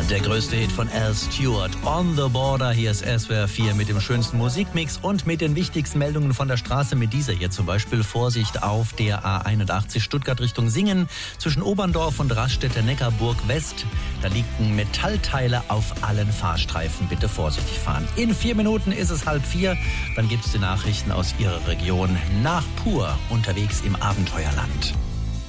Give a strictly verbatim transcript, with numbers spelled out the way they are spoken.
Der größte Hit von Al Stewart, On the Border. Hier ist S W R vier mit dem schönsten Musikmix und mit den wichtigsten Meldungen von der Straße. Mit dieser hier zum Beispiel: Vorsicht auf der A einundachtzig Stuttgart Richtung Singen zwischen Oberndorf und Raststätte Neckarburg West. Da liegen Metallteile auf allen Fahrstreifen. Bitte vorsichtig fahren. In vier Minuten ist es halb vier. Dann gibt's die Nachrichten aus Ihrer Region. Nach Pur, unterwegs im Abenteuerland.